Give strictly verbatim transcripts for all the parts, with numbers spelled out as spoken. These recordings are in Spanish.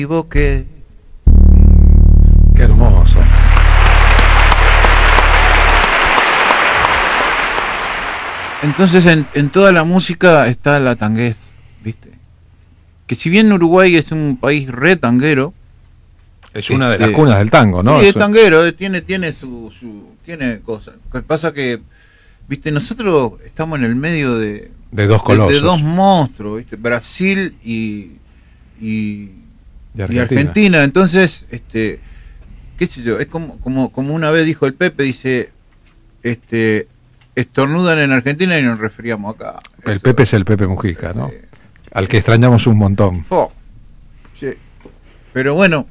equivoqué. Qué hermoso. Entonces en, en toda la música está la tanguez, ¿viste? Que si bien Uruguay es un país re tanguero, es una este, de las cunas del tango, ¿no? Sí, es Eso. tanguero, tiene, tiene su, su tiene cosas. Lo que pasa que, viste, nosotros estamos en el medio de de dos colosos, de, de dos monstruos, ¿viste? Brasil y y, y, Argentina. y Argentina. Entonces, este, qué sé yo, es como como como una vez dijo el Pepe, dice, este, estornudan en Argentina y nos resfriamos acá. El Eso, Pepe es el Pepe Mujica, ¿no? Sí. Al que extrañamos un montón. Oh, sí. Pero bueno,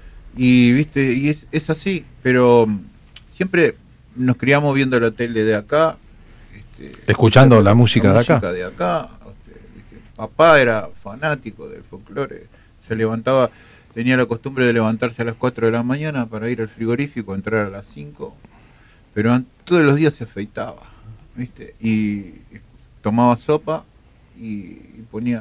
y viste, y es, es así, pero siempre nos criamos viendo la tele de acá, este, escuchando la, la música, la de, música acá. de acá. ¿Viste? Papá era fanático del folclore, se levantaba, tenía la costumbre de levantarse a las cuatro de la mañana para ir al frigorífico, entrar a las cinco, pero todos los días se afeitaba, ¿viste? Y tomaba sopa y, y ponía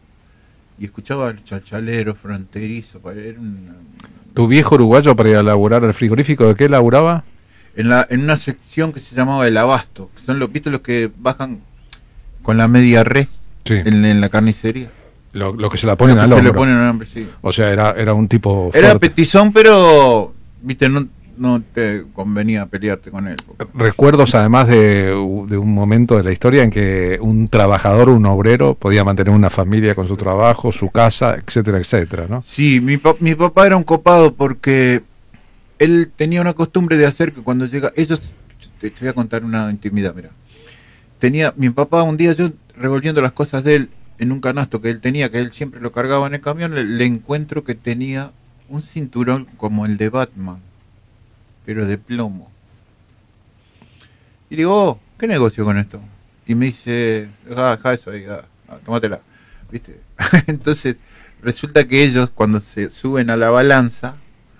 y escuchaba el chalchalero fronterizo. Era una, ¿Tu viejo uruguayo para ir a laburar al frigorífico de qué laburaba? En, la, en una sección que se llamaba el abasto, que son los, ¿viste? Los que bajan con la media res, sí, en, en la carnicería. Lo, lo que se la ponen lo que al se hombro. le ponen al hombro, sí. O sea, era, era un tipo Era fuerte. petizón, pero viste, no, no te convenía pelearte con él. Porque... Recuerdos además de, de un momento de la historia en que un trabajador, un obrero, podía mantener una familia con su trabajo, su casa, etcétera, etcétera, ¿no? Sí, mi, pa- mi papá era un copado porque él tenía una costumbre de hacer que cuando llega... Ellos, te, te voy a contar una intimidad, mira. Tenía, mi papá un día, yo revolviendo las cosas de él en un canasto que él tenía, que él siempre lo cargaba en el camión, le, le encuentro que tenía un cinturón como el de Batman, pero de plomo. Y digo, oh, ¿qué negocio con esto? Y me dice, deja, deja eso ahí, ah, ah, tómatela, ¿viste? Entonces, resulta que ellos, cuando se suben a la balanza,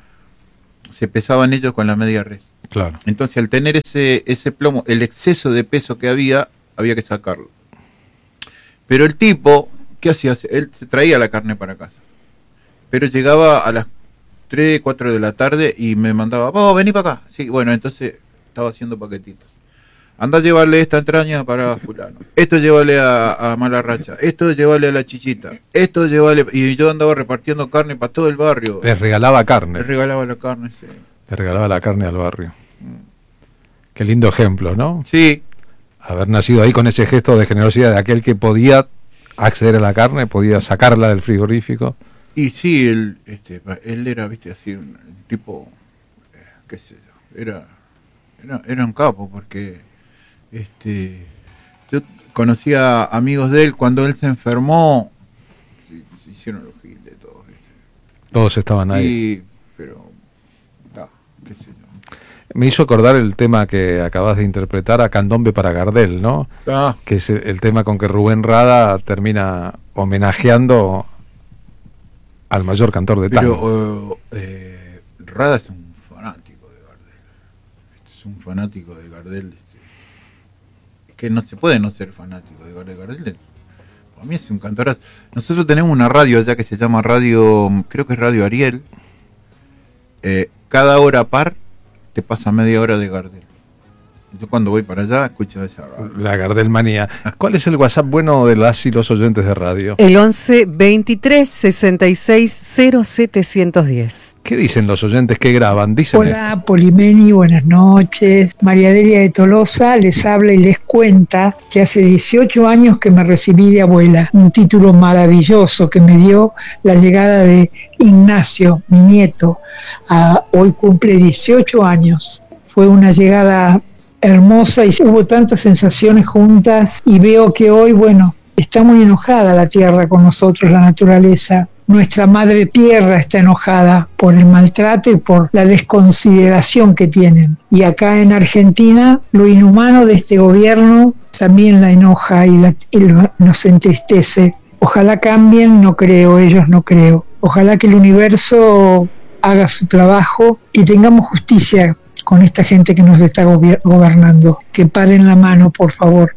se pesaban ellos con la media res. Claro. Entonces, al tener ese, ese plomo, el exceso de peso que había, había que sacarlo. Pero el tipo, ¿qué hacía? Él se traía la carne para casa. Pero llegaba a las tres, cuatro de la tarde y me mandaba, oh, vení para acá. Sí, bueno, entonces estaba haciendo paquetitos. Anda a llevarle esta entraña para fulano. Esto llévale a, a Malarracha. Esto llévale a la Chichita. Esto llévale... Y yo andaba repartiendo carne para todo el barrio. Les regalaba carne. Les regalaba la carne, sí. Les regalaba la carne al barrio. Mm. Qué lindo ejemplo, ¿no? Sí. Haber nacido ahí con ese gesto de generosidad de aquel que podía acceder a la carne, podía sacarla del frigorífico. Y sí, él, este, él era, viste, así, un, un tipo, eh, qué sé yo, era, era, era un capo, porque este, yo conocía amigos de él cuando él se enfermó, se, se hicieron los giles de todos, ¿viste? Todos estaban ahí. Y, pero, da, qué sé yo. Me hizo acordar el tema que acabas de interpretar, a Candombe para Gardel, ¿no? Ah. Que es el tema con que Rubén Rada termina homenajeando al mayor cantor de tango. Pero uh, eh, Rada es un fanático de Gardel. Es un fanático de Gardel. Este, que no se puede no ser fanático de Gardel. Gardel para mí es un cantorazo. Nosotros tenemos una radio allá que se llama Radio, creo que es Radio Ariel. Eh, cada hora par te pasa media hora de Gardel. Yo cuando voy para allá escucho esa radio. La Gardel manía. ¿Cuál es el WhatsApp bueno de las y los oyentes de radio? El once veintitrés sesenta y seis cero setecientos diez. ¿Qué dicen los oyentes que graban? Dicen Hola, esto. Polimeni, buenas noches. María Delia de Tolosa les habla y les cuenta que hace dieciocho años que me recibí de abuela. Un título maravilloso que me dio la llegada de Ignacio, mi nieto. Ah, hoy cumple dieciocho años. Fue una llegada hermosa y hubo tantas sensaciones juntas, y veo que hoy, bueno, está muy enojada la tierra con nosotros, la naturaleza. Nuestra madre tierra está enojada por el maltrato y por la desconsideración que tienen. Y acá en Argentina, lo inhumano de este gobierno también la enoja y, la, y lo, nos entristece. Ojalá cambien, no creo, ellos no creo. Ojalá que el universo haga su trabajo y tengamos justicia con esta gente que nos está gobier- gobernando. Que paren la mano, por favor.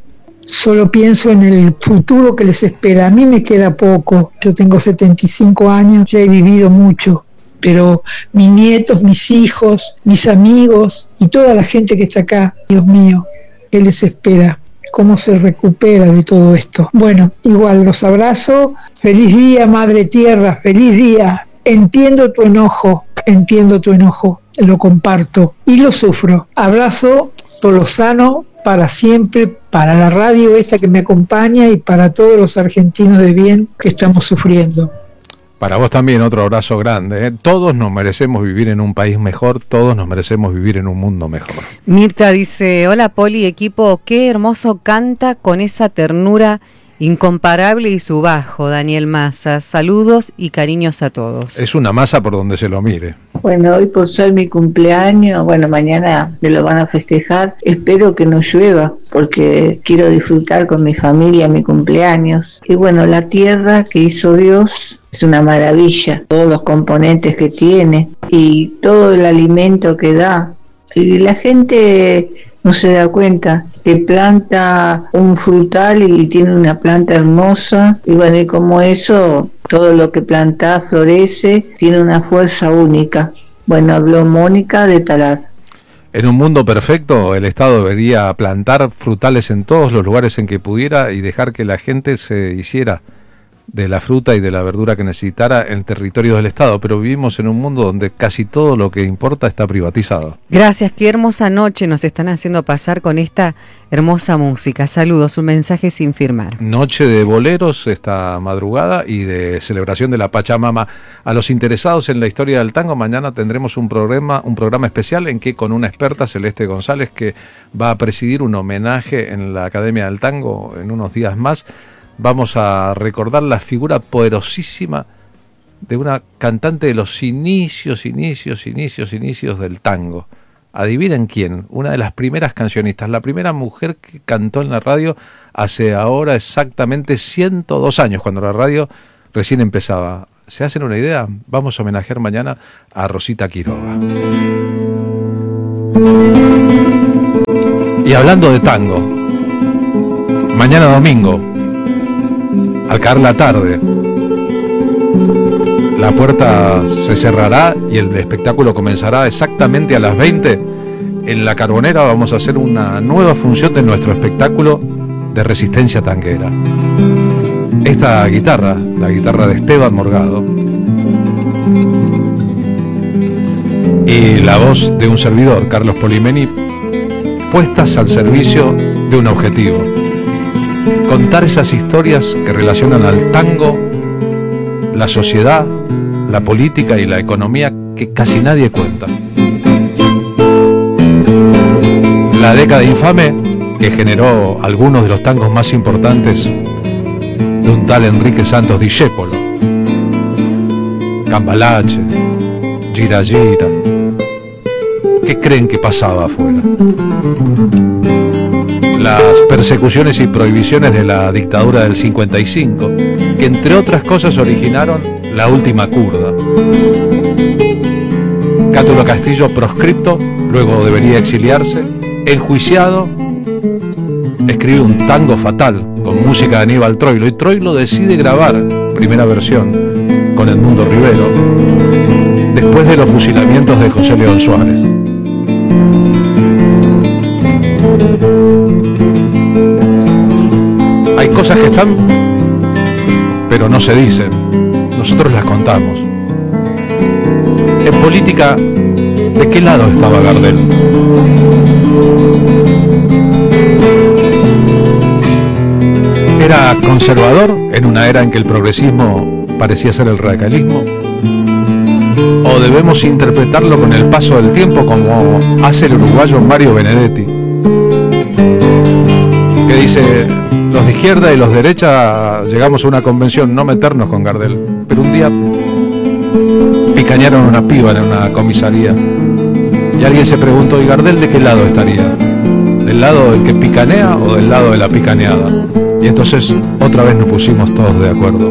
Solo pienso en el futuro que les espera. A mí me queda poco, yo tengo setenta y cinco años, ya he vivido mucho, pero mis nietos, mis hijos, mis amigos y toda la gente que está acá, Dios mío, ¿qué les espera? ¿Cómo se recupera de todo esto? Bueno, igual los abrazo. Feliz día, Madre Tierra, feliz día. Entiendo tu enojo, entiendo tu enojo, lo comparto y lo sufro. Abrazo tolosano para siempre, para la radio esa que me acompaña y para todos los argentinos de bien que estamos sufriendo. Para vos también otro abrazo grande, ¿eh? Todos nos merecemos vivir en un país mejor, todos nos merecemos vivir en un mundo mejor. Mirta dice, hola Poli, equipo, qué hermoso canta con esa ternura incomparable y su bajo, Daniel Massa. Saludos y cariños a todos. Es una masa por donde se lo mire. Bueno, hoy por ser mi cumpleaños, bueno, mañana me lo van a festejar. Espero que no llueva, porque quiero disfrutar con mi familia mi cumpleaños. Y bueno, la tierra que hizo Dios es una maravilla, todos los componentes que tiene y todo el alimento que da. Y la gente no se da cuenta que planta un frutal y tiene una planta hermosa, y bueno, y como eso, todo lo que planta florece, tiene una fuerza única. Bueno, habló Mónica de Talar. En un mundo perfecto, el Estado debería plantar frutales en todos los lugares en que pudiera y dejar que la gente se hiciera de la fruta y de la verdura que necesitara en el territorio del Estado, pero vivimos en un mundo donde casi todo lo que importa está privatizado. Gracias, qué hermosa noche nos están haciendo pasar con esta hermosa música. Saludos, un mensaje sin firmar. Noche de boleros esta madrugada y de celebración de la Pachamama. A los interesados en la historia del tango, mañana tendremos un programa, un programa especial en que con una experta, Celeste González, que va a presidir un homenaje en la Academia del Tango en unos días más, vamos a recordar la figura poderosísima de una cantante de los inicios, inicios, inicios, inicios del tango. Adivinen quién, una de las primeras cancionistas, la primera mujer que cantó en la radio hace ahora exactamente ciento dos años, cuando la radio recién empezaba. ¿Se hacen una idea? Vamos a homenajear mañana a Rosita Quiroga. Y hablando de tango, mañana domingo, al caer la tarde, la puerta se cerrará y el espectáculo comenzará exactamente a las veinte. En La Carbonera vamos a hacer una nueva función de nuestro espectáculo de resistencia tanguera. Esta guitarra, la guitarra de Esteban Morgado, y la voz de un servidor, Carlos Polimeni, puestas al servicio de un objetivo: contar esas historias que relacionan al tango, la sociedad, la política y la economía que casi nadie cuenta. La década infame que generó algunos de los tangos más importantes de un tal Enrique Santos Discépolo, Cambalache, Gira Gira. ¿Qué creen que pasaba afuera? Las persecuciones y prohibiciones de la dictadura del cincuenta y cinco, que entre otras cosas originaron la última curda. Cátulo Castillo, proscripto, luego debería exiliarse, enjuiciado, escribe un tango fatal con música de Aníbal Troilo, y Troilo decide grabar primera versión con Edmundo Rivero después de los fusilamientos de José León Suárez. Hay cosas que están, pero no se dicen. Nosotros las contamos. En política, ¿de qué lado estaba Gardel? ¿Era conservador en una era en que el progresismo parecía ser el radicalismo? ¿O debemos interpretarlo con el paso del tiempo como hace el uruguayo Mario Benedetti, que dice: los de izquierda y los de derecha llegamos a una convención, no meternos con Gardel? Pero un día picañaron una piba en una comisaría y alguien se preguntó: ¿y Gardel de qué lado estaría? ¿Del lado del que picanea o del lado de la picaneada? Y entonces otra vez nos pusimos todos de acuerdo.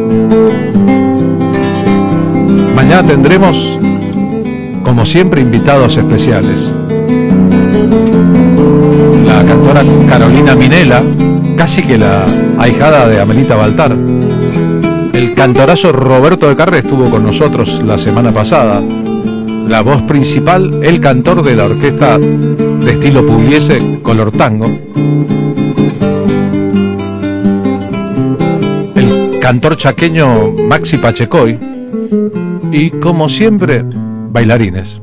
Mañana tendremos, como siempre, invitados especiales. La cantora Carolina Minela, casi que la ahijada de Amelita Baltar. El cantorazo Roberto de Carré estuvo con nosotros la semana pasada. La voz principal, el cantor de la orquesta de estilo Pugliese, Color Tango. El cantor chaqueño Maxi Pachecoy. Y como siempre, bailarines.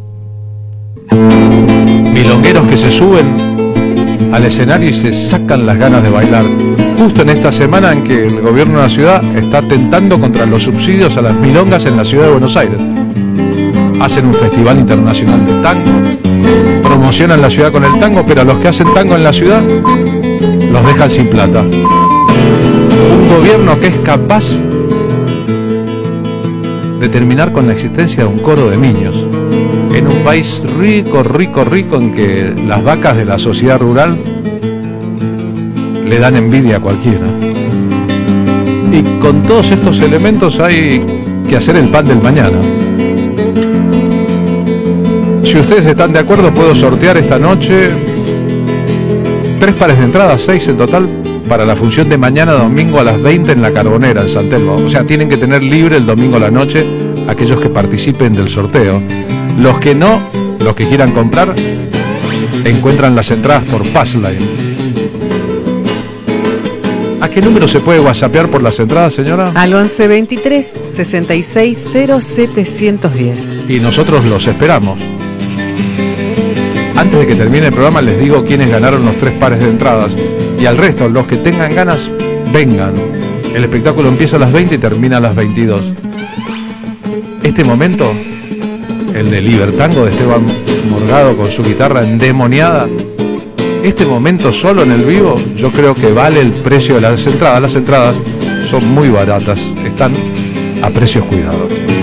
Milongueros que se suben al escenario y se sacan las ganas de bailar. Justo en esta semana en que el gobierno de la ciudad está atentando contra los subsidios a las milongas en la ciudad de Buenos Aires. Hacen un festival internacional de tango, promocionan la ciudad con el tango, pero a los que hacen tango en la ciudad los dejan sin plata. Un gobierno que es capaz de terminar con la existencia de un coro de niños en un país rico, rico, rico, en que las vacas de la sociedad rural le dan envidia a cualquiera. Y con todos estos elementos hay que hacer el pan del mañana. Si ustedes están de acuerdo, puedo sortear esta noche tres pares de entradas, seis en total, para la función de mañana domingo a las veinte en La Carbonera, en San Telmo. O sea, tienen que tener libre el domingo a la noche aquellos que participen del sorteo. Los que no, los que quieran comprar, encuentran las entradas por Passline. ¿A qué número se puede whatsappear por las entradas, señora? Al once veintitrés sesenta y seis cero setecientos diez. Y nosotros los esperamos. Antes de que termine el programa les digo quiénes ganaron los tres pares de entradas. Y al resto, los que tengan ganas, vengan. El espectáculo empieza a las veinte y termina a las veintidós. Este momento, el de Libertango de Esteban Morgado con su guitarra endemoniada, este momento solo en el vivo, yo creo que vale el precio de las entradas. Las entradas son muy baratas, están a precios cuidados.